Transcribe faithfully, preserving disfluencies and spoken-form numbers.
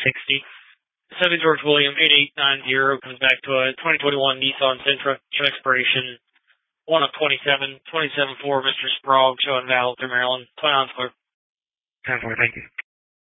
sixty. Chevy George William eight eight nine zero comes back to a twenty twenty-one Nissan Sentra, show expiration one of twenty-seven, twenty-seven four, Mister Sprague, showing Val through Maryland. twenty-nine clear. ten four, thank you.